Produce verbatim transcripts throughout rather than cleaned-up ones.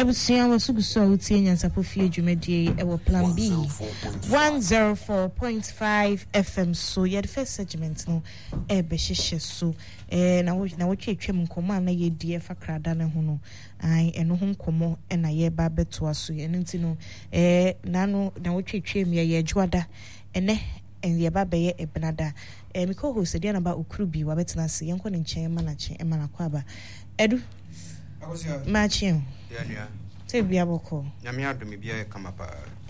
Ebusia wasuguso utie nyansapo fie dwumadie e wo plan B one oh four point five F M so ye the first segment no e be hihye so eh na wo na wo twetwem nkomo na ye die fa krada ne ho no ai eno ho nkomo e na ye ba beto aso ye nti no eh na no na wo twetwem ye ye adwada ene en ye ba be ye ebnada eh mi co-host dia na ba okrubi wa betena se yenko ne nchen ma na chen e ma na kwa ba edu Machin. Yeah, yeah. Say be able call. Namia do me be a come up.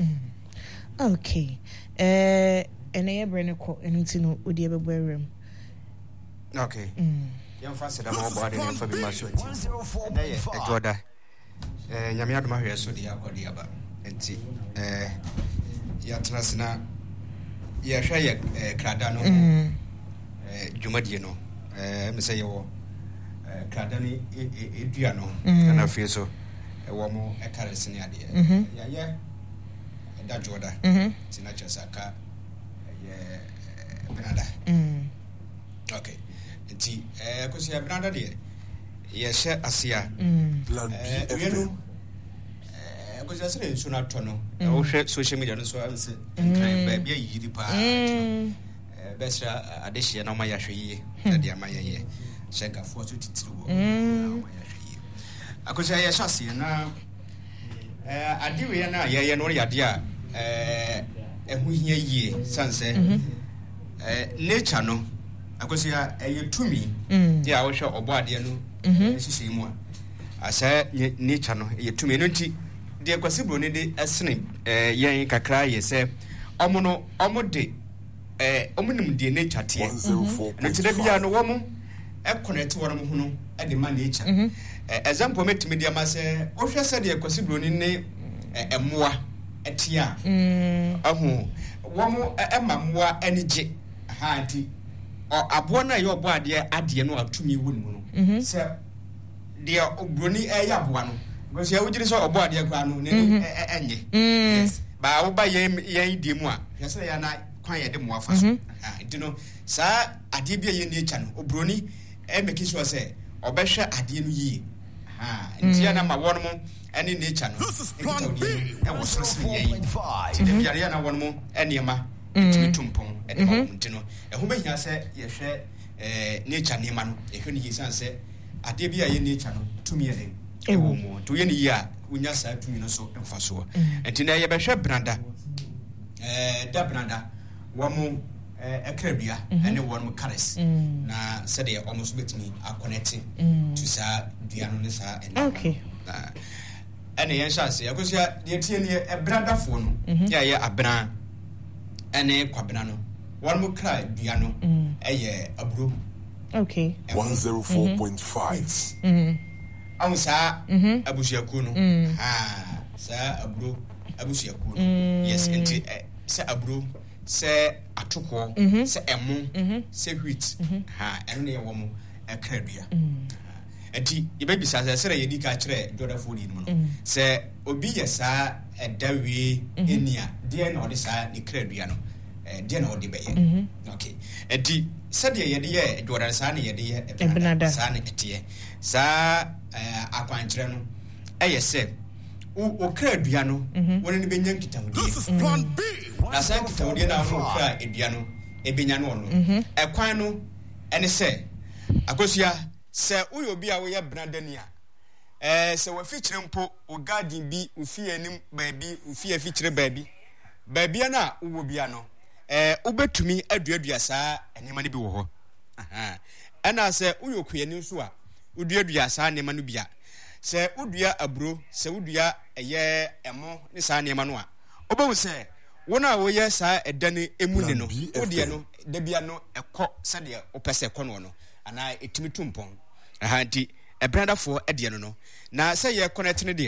Okay. Eh, and I bring a call and it's no would you ever wear room. Okay. Young faster than more body and for the maturity. A Jordan. Eh, Namia do my hair so the or the other. And see, eh, Yatrasina. Yeah, share a cradano. Eh, Jumadino. Eh, Miss Ayo. Kadani Ediano, and I feel so. A woman, a caressing idea. Yeah, yeah. That Jordan, Sinacha Saka, yeah, Benada. Okay. Tea, eh, because you have another dear. Yes, Asia. You know, because I said, soon not tono. I share social media and so I said, baby, you depart. Best addition on my yashi, and the Amaya. Shenka for to mm akosa ya shasi na eh adiwe na ya ya no ya dia eh ehu hia yie sanse eh nature no akosa ya eyetumi dia wo hwe obo ade no sisi mu a asa nature no eyetumi no nti dia kwasibro ne de asene eh yen kakra ye se omo no omo de eh omo nim de nature te no tire bia no wo mo e connect woro mo hunu e de man nature example met media ma se o hwe se de kwasibro ni ne emoa etia ahu wo mo e ma moa anije ha nti abo na ye obo ade ade no atumi woni mu no se de obroni e ya boa no because ya wujiri so obo ade kwa no ne enye yes ba wo ba ye ye di mu a hwe se ya na kwan ye de moa fa so ha nti no sa ade bia ye nature no obroni e make sure say obehwe ade no yi ha ntia na ma won mo ene nature no e wo so so yi ti de biare na won mo ene ma timi tumpon ene ma nti no e ho behia se ye hwe eh nature ne ma no e hwe ni yi san se ade bia ye nature no tumi ye e wo mo to ye ni yi a unya sa tumi no so emfa so nti na ye behwe branda eh da branda wo mo ekrabia ene won cares na said they almost with me are connecting to sa duano ne sa okay ene yen sha se akosia de tie ne e branda fo no ya ya abran ene kwabena no won mo kra duano eye aburo okay one oh four point five mhm awu sa abusuaku no ha sa aburo abusuaku no yes enti sa aburo se atoko se emu se wheat ha eno ne wo mo ekradua enti ye be bisa se sere ye di ka kire joda fodi no se obi ye sa edawe enia de na odi sa ni kradua no eh de na odi be ye okay enti se de ye de ye joda sa ne ye de ye ebnada sa ne etie sa akwankire no eye se o kradua no woni ne benya nkitamu die na sa nkitamu na ho kra edua no ebenya no no ekwan no ene se akosia se uyo obi a wo ye brandania eh se wa fichire mpo o garden bi ufi anim baabi ufi afichire baabi baabi na wo bia no eh ubetumi aduadua saa enema ne bi wo ho aha ana se uyo kuyani nso a uduadua saa enema no bia se udua aburo se udua eye emo ne saa enema no a obawu se wona wo ye saa edane emu ne no odie no da bia no ekọ sade opese ekọ no no ana etimi tumpon aha nti e brother for edie no no na se ye connect ne